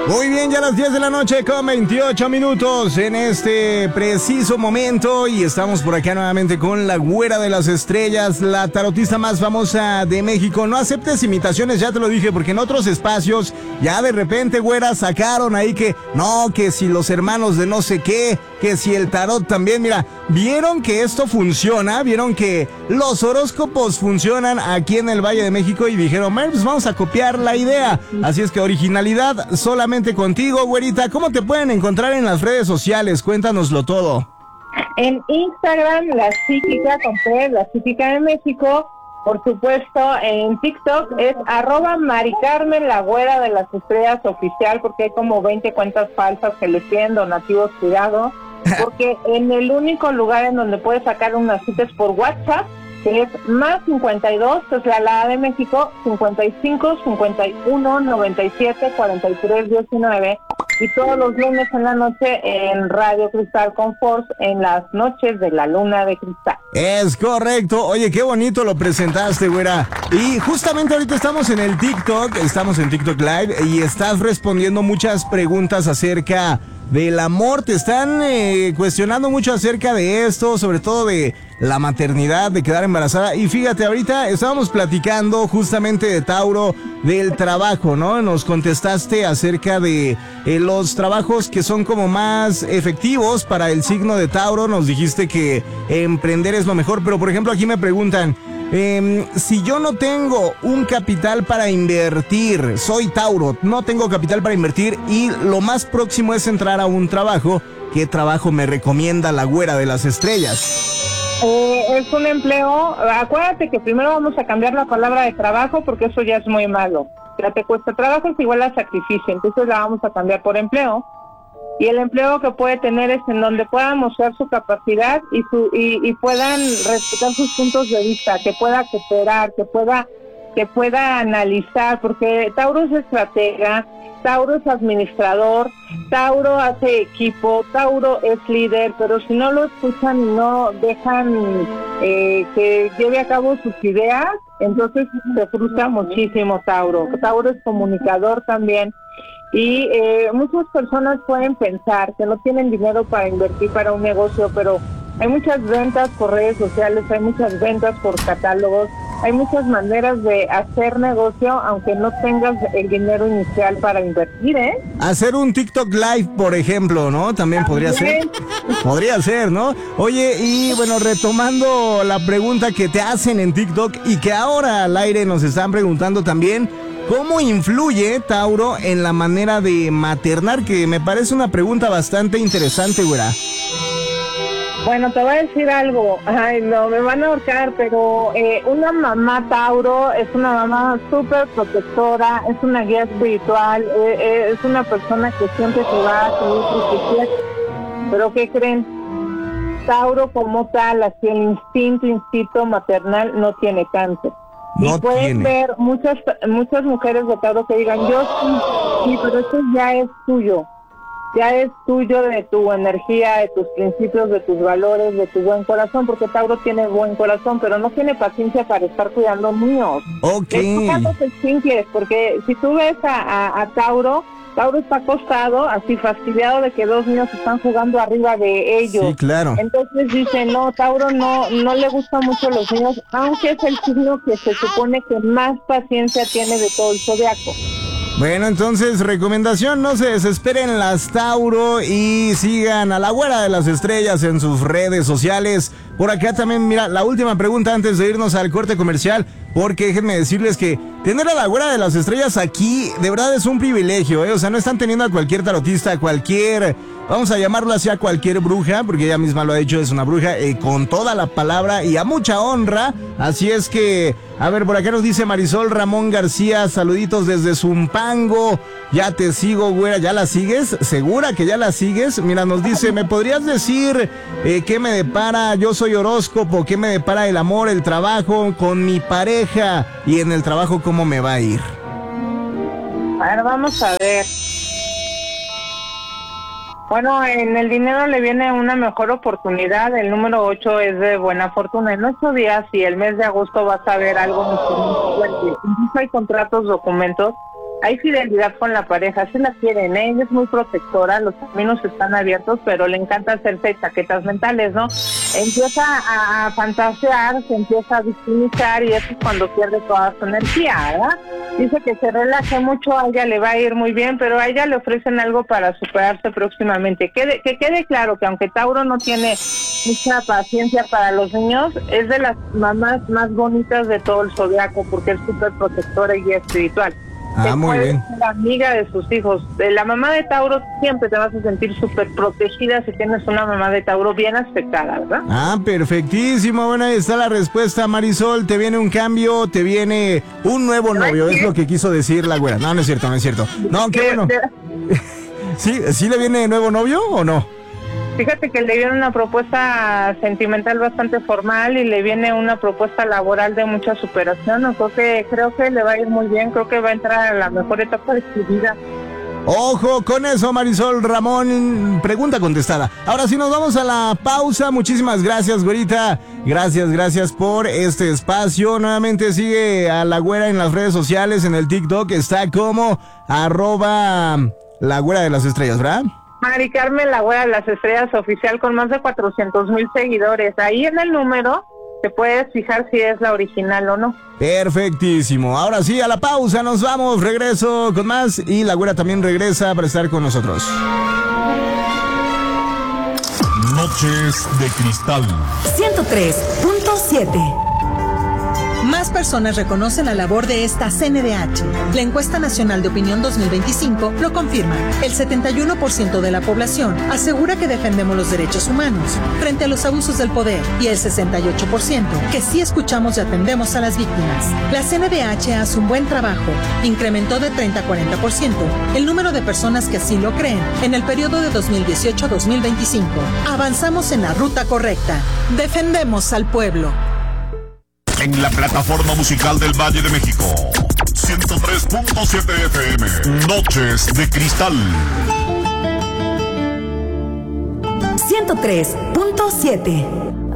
Muy bien, ya a las 10 de la noche con 28 minutos en este preciso momento y estamos por acá nuevamente con la Güera de las Estrellas, la tarotista más famosa de México. No aceptes imitaciones, ya te lo dije, porque en otros espacios ya de repente, güera, sacaron ahí que no, que si los hermanos de no sé qué, que si el tarot también. Mira, vieron que esto funciona, vieron que los horóscopos funcionan aquí en el Valle de México y dijeron, bueno, pues vamos a copiar la idea. Así es que originalidad solamente contigo, güerita. ¿Cómo te pueden encontrar en las redes sociales? Cuéntanoslo todo. En Instagram, La Psíquica, con P, La Psíquica de México. Por supuesto, en TikTok es @Maricarmen, la Güera de las Estrellas oficial, porque hay como 20 cuentas falsas que les piden donativos, cuidado. Porque en el único lugar en donde puedes sacar unas citas por WhatsApp, que es más 52, que es la de México, 55 51 97 43 19, y todos los lunes en la noche en Radio Cristal con Force, en las noches de la Luna de Cristal. Es correcto. Oye, qué bonito lo presentaste, güera. Y justamente ahorita estamos en el TikTok, estamos en TikTok Live y estás respondiendo muchas preguntas acerca del amor. Te están cuestionando mucho acerca de esto, sobre todo de la maternidad, de quedar embarazada. Y fíjate, ahorita estábamos platicando justamente de Tauro, del trabajo, ¿no? Nos contestaste acerca de los trabajos que son como más efectivos para el signo de Tauro. Nos dijiste que emprender es lo mejor, pero por ejemplo aquí me preguntan, si yo no tengo un capital para invertir, soy Tauro, no tengo capital para invertir y lo más próximo es entrar a un trabajo, ¿qué trabajo me recomienda la Güera de las Estrellas? Es un empleo. Acuérdate que primero vamos a cambiar la palabra de trabajo, porque eso ya es muy malo. Ya te cuesta trabajo, es igual a sacrificio, entonces la vamos a cambiar por empleo. Y el empleo que puede tener es en donde puedan mostrar su capacidad y puedan respetar sus puntos de vista, que pueda cooperar, que pueda analizar, porque Tauro es estratega, Tauro es administrador, Tauro hace equipo, Tauro es líder, pero si no lo escuchan y no dejan que lleve a cabo sus ideas, entonces se frustra muchísimo Tauro. Tauro es comunicador también. Y muchas personas pueden pensar que no tienen dinero para invertir para un negocio, pero hay muchas ventas por redes sociales, hay muchas ventas por catálogos, hay muchas maneras de hacer negocio aunque no tengas el dinero inicial para invertir, ¿eh? Hacer un TikTok Live, por ejemplo, ¿no? También podría ser. Podría ser, ¿no? Oye, y bueno, retomando la pregunta que te hacen en TikTok y que ahora al aire nos están preguntando también, ¿cómo influye, Tauro, en la manera de maternar? Que me parece una pregunta bastante interesante, güera. Bueno, te voy a decir algo. Ay, no, me van a ahorcar, pero una mamá Tauro es una mamá súper protectora, es una guía espiritual, es una persona que siempre se va a seguir protegiendo. Pero ¿qué creen? Tauro como tal, así el instinto maternal no tiene cáncer. No y pueden tiene. ver muchas mujeres de Tauro que digan, yo sí, pero eso ya es tuyo de tu energía, de tus principios, de tus valores, de tu buen corazón, porque Tauro tiene buen corazón, pero no tiene paciencia para estar cuidando niños. Ok. Porque si tú ves a Tauro está acostado, así fastidiado de que dos niños están jugando arriba de ellos. Sí, claro. Entonces dice, no, Tauro no le gustan mucho los niños, aunque es el signo que se supone que más paciencia tiene de todo el zodiaco. Bueno, entonces, recomendación, no se desesperen las Tauro y sigan a la Güera de las Estrellas en sus redes sociales. Por acá también, mira, la última pregunta antes de irnos al corte comercial, porque déjenme decirles que tener a la Güera de las Estrellas aquí, de verdad es un privilegio, ¿eh? O sea, no están teniendo a cualquier tarotista, a cualquier, vamos a llamarlo así, a cualquier bruja, porque ella misma lo ha dicho, es una bruja, con toda la palabra y a mucha honra. Así es que, a ver, por acá nos dice Marisol Ramón García, saluditos desde Zumpango. Ya te sigo, güera, ¿ya la sigues? ¿Segura que ya la sigues? Mira, nos dice, ¿me podrías decir qué me depara? Yo soy horóscopo, ¿qué me depara el amor, el trabajo con mi pareja? Y en el trabajo, ¿cómo me va a ir? A ver, vamos a ver. Bueno, en el dinero le viene una mejor oportunidad. El número 8 es de buena fortuna. En 8 días y el mes de agosto vas a ver algo muy fuerte. Incluso hay contratos, documentos hay fidelidad con la pareja, se la quieren, ella es muy protectora, los caminos están abiertos, pero le encanta hacerse chaquetas mentales, ¿no? Empieza a fantasear, se empieza a victimizar y eso es cuando pierde toda su energía, ¿verdad? Dice que se relaje mucho, a ella le va a ir muy bien, pero a ella le ofrecen algo para superarse próximamente. Que quede claro que aunque Tauro no tiene mucha paciencia para los niños, es de las mamás más bonitas de todo el zodiaco porque es súper protectora y guía espiritual. Muy bien. La amiga de sus hijos. La mamá de Tauro siempre te vas a sentir súper protegida si tienes una mamá de Tauro bien aspectada, ¿verdad? Perfectísimo. Bueno, ahí está la respuesta, Marisol. Te viene un cambio, te viene un nuevo novio. Es lo que quiso decir la güera. No, no es cierto, no es cierto. No, qué bueno. ¿Sí le viene nuevo novio o no? Fíjate que le viene una propuesta sentimental bastante formal y le viene una propuesta laboral de mucha superación. Creo que le va a ir muy bien, creo que va a entrar a la mejor etapa de su vida. Ojo con eso, Marisol. Ramón, pregunta contestada. Ahora sí nos vamos a la pausa. Muchísimas gracias, güerita. Gracias por este espacio. Nuevamente sigue a la güera en las redes sociales, en el TikTok. Está como @la güera de las estrellas, ¿verdad? Mari Carmen, la güera de las estrellas oficial con más de 400,000 seguidores. Ahí en el número te puedes fijar si es la original o no. Perfectísimo. Ahora sí, a la pausa nos vamos. Regreso con más y la güera también regresa para estar con nosotros. Noches de Cristal 103.7. Más personas reconocen la labor de esta CNDH. La encuesta nacional de opinión 2025 lo confirma. El 71% de la población asegura que defendemos los derechos humanos frente a los abusos del poder y el 68% que sí escuchamos y atendemos a las víctimas. La CNDH hace un buen trabajo. Incrementó de 30 a 40% el número de personas que así lo creen en el periodo de 2018 a 2025. Avanzamos en la ruta correcta. Defendemos al pueblo. en la plataforma musical del Valle de México. 103.7 FM. Noches de Cristal. 103.7.